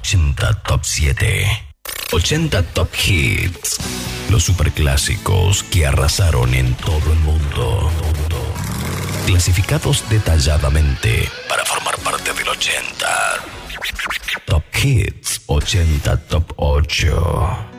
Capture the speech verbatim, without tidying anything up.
ochenta Top siete. ochenta Top Hits. Los superclásicos que arrasaron en todo el mundo. Clasificados detalladamente para formar parte del ochenta. Top Hits ochenta Top ocho.